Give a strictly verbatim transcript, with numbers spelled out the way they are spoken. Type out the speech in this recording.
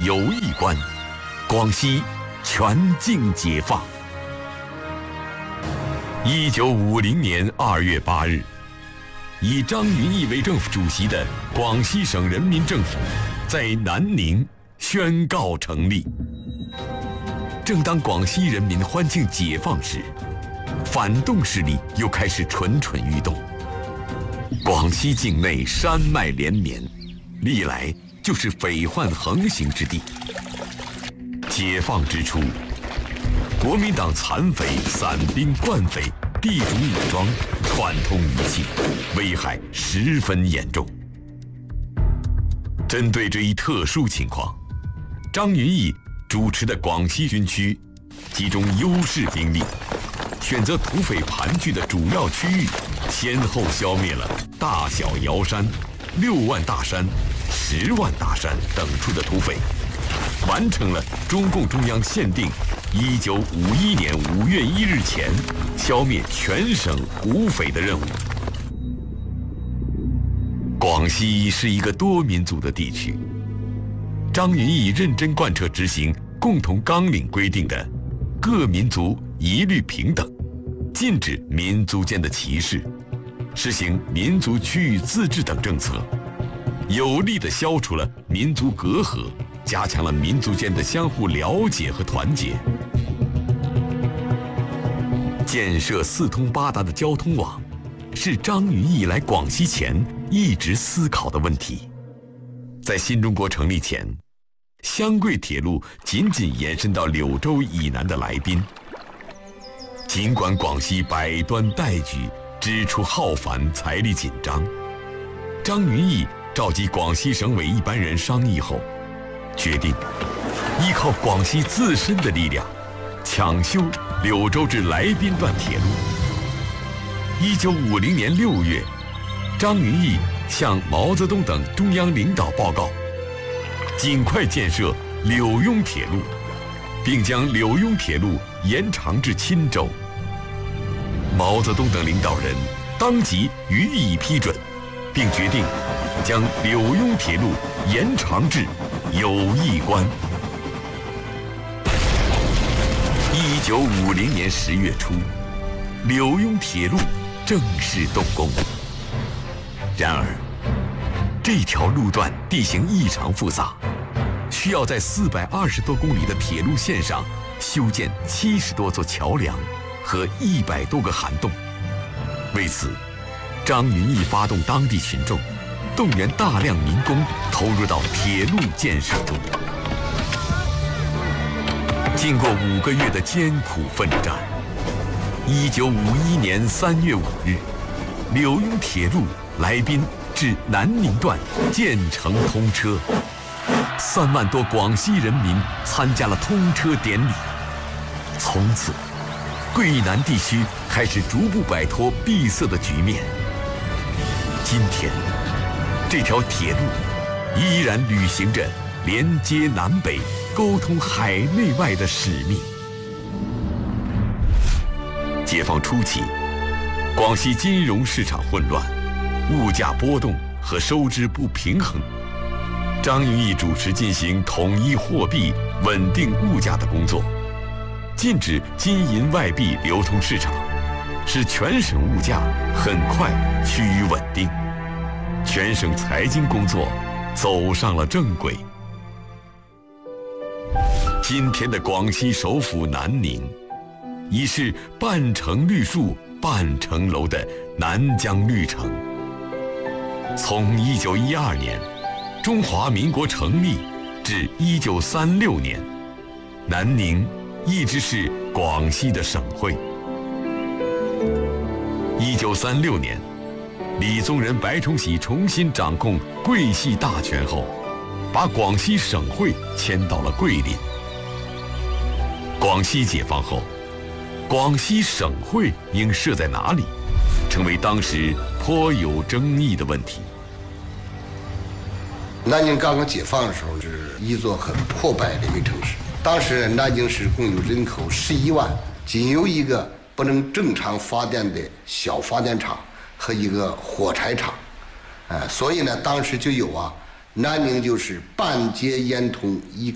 有一关，广西全境解放。一九五零年二月八日，以张云逸为政府主席的广西省人民政府在南宁宣告成立。正当广西人民欢庆解放时，反动势力又开始蠢蠢欲动。广西境内山脉连绵，历来就是匪患横行之地。解放之初，国民党残匪、散兵、惯匪、地主武装串通一气，危害十分严重。针对这一特殊情况，张云逸主持的广西军区集中优势兵力，选择土匪盘踞的主要区域，先后消灭了大小瑶山、六万大山、十万大山等处的土匪，完成了中共中央限定一九五一年五月一日前消灭全省土匪的任务。广西是一个多民族的地区，张云逸认真贯彻执行共同纲领规定的各民族一律平等，禁止民族间的歧视，实行民族区域自治等政策，有力地消除了民族隔阂，加强了民族间的相互了解和团结。建设四通八达的交通网，是张云逸来广西前一直思考的问题。在新中国成立前，湘桂铁路仅仅延伸到柳州以南的来宾。尽管广西百端带举，支出浩繁，财力紧张，张云逸召集广西省委一班人商议后，决定依靠广西自身的力量，抢修柳州至来宾段铁路。一九五零年六月，张云逸向毛泽东等中央领导报告，尽快建设柳邕铁路，并将柳邕铁路延长至钦州。毛泽东等领导人当即予以批准，并决定将柳邕铁路延长至友谊关。一九五零年十月初，柳邕铁路正式动工。然而，这条路段地形异常复杂，需要在四百二十多公里的铁路线上修建七十多座桥梁和一百多个涵洞。为此，张云逸发动当地群众，动员大量民工投入到铁路建设中。经过五个月的艰苦奋战，一九五一年三月五日，柳邕铁路来宾至南宁段建成通车，三万多广西人民参加了通车典礼。从此，桂南地区开始逐步摆脱闭塞的局面。今天，这条铁路依然履行着连接南北、沟通海内外的使命。解放初期，广西金融市场混乱，物价波动和收支不平衡。张云逸主持进行统一货币、稳定物价的工作，禁止金银外币流通市场，使全省物价很快趋于稳定，全省财经工作走上了正轨。今天的广西首府南宁，已是半城绿树半城楼的南疆绿城。从一九一二年中华民国成立至一九三六年，南宁一直是广西的省会。一九三六年，李宗仁、白崇禧重新掌控桂系大权后，把广西省会迁到了桂林。广西解放后，广西省会应设在哪里，成为当时颇有争议的问题。 南宁刚刚解放的时候，是一座很破败的一个城市。当时南京市共有人口十一万，仅有一个不能正常发电的小发电厂和一个火柴厂，呃，所以呢，当时就有啊，南宁就是半街烟通一